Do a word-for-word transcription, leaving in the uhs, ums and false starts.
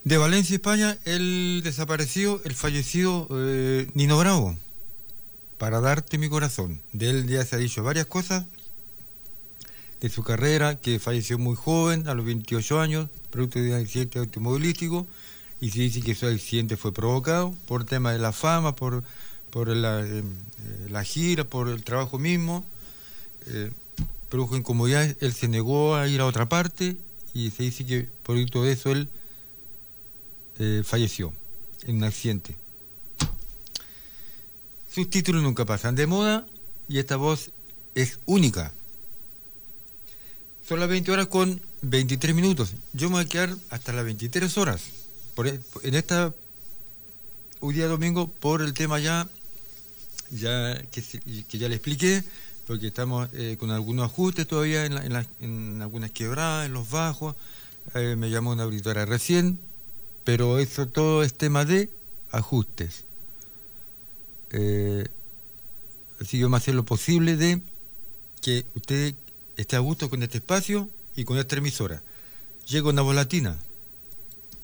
De Valencia, España, el desaparecido, el fallecido eh, Nino Bravo, para darte mi corazón. De él ya se ha dicho varias cosas, de su carrera, que falleció muy joven, a los veintiocho años, producto de un accidente automovilístico, y se dice que ese accidente fue provocado por el tema de la fama, por, por la, eh, la gira, por el trabajo mismo. Eh, produjo incomodidades, él se negó a ir a otra parte, y se dice que producto de eso él eh, falleció en un accidente. Sus títulos nunca pasan de moda, y esta voz es única. Son las veinte horas con veintitrés minutos. Yo me voy a quedar hasta las veintitrés horas. Por, en esta, hoy día domingo, por el tema ya, ya que, que ya le expliqué, porque estamos eh, con algunos ajustes todavía en, la, en, la, en algunas quebradas, en los bajos. Eh, me llamó una auditora recién, pero eso todo es tema de ajustes. Eh, así que vamos a hacer lo posible de que usted esté a gusto con este espacio y con esta emisora. Llega una volatina.